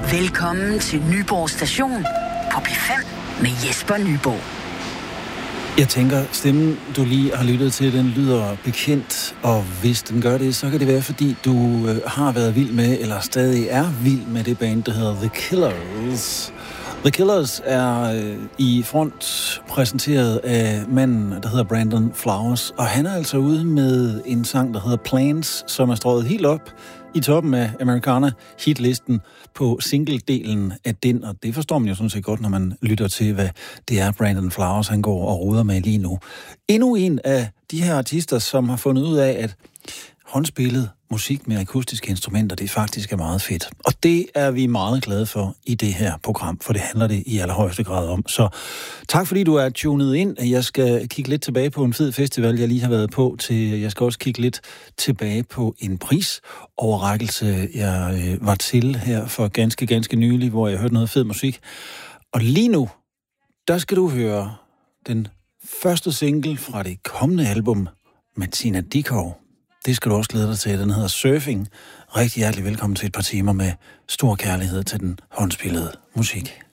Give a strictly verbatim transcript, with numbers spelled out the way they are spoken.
Velkommen til Nyborg Station på P fem med Jesper Nyborg. Jeg tænker, stemmen, du lige har lyttet til, den lyder bekendt, og hvis den gør det, så kan det være, fordi du øh, har været vild med, eller stadig er vild med det band, der hedder The Killers. The Killers er øh, i front præsenteret af manden, der hedder Brandon Flowers, og han er altså ude med en sang, der hedder Planes, som er strøget helt op i toppen af Americana hitlisten på single-delen af den, og det forstår man jo sådan set godt, når man lytter til, hvad det er, Brandon Flowers han går og ruder med lige nu. Endnu en af de her artister, som har fundet ud af, at håndspillet musik med akustiske instrumenter, det faktisk er meget fedt. Og det er vi meget glade for i det her program, for det handler det i allerhøjeste grad om. Så tak fordi du er tunet ind. Jeg skal kigge lidt tilbage på en fed festival, jeg lige har været på. Til, jeg skal også kigge lidt tilbage på en prisoverrækkelse, jeg var til her for ganske, ganske nylig, hvor jeg hørte noget fed musik. Og lige nu, der skal du høre den første single fra det kommende album med Tina Dickow. Det skal du også glæde dig til. Den hedder Surfing. Rigtig hjertelig velkommen til et par timer med stor kærlighed til den håndspillede musik.